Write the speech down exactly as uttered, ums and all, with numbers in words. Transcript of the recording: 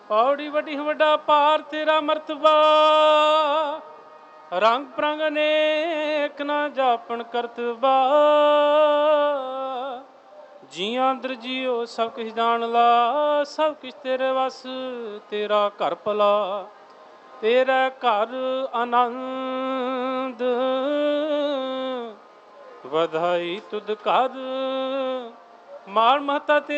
ਪੌੜੀ ਵੱਡੀ ਵੱਡਾ ਪਾਰ ਤੇਰਾ ਮਰਤਬਾ, ਰੰਗ ਪ੍ਰੰਗ ਅਨੇਕ ਨਾ ਜਾਪਣ ਕਰਤਬਾ। ਜੀਆਂ ਅੰਦਰ ਜੀਓ ਸਭ ਕੁਛ ਜਾਣ ਲਾ, ਸਭ ਕੁਛ ਤੇਰੇ ਵਸ ਤੇਰਾ ਘਰ ਭਲਾ। ਤੇਰਾ ਘਰ ਆਨੰਦ ਵਧਾਈ ਤੁਧ ਕਰ, ਮਾਲ ਮਹਤਾ ਤੇ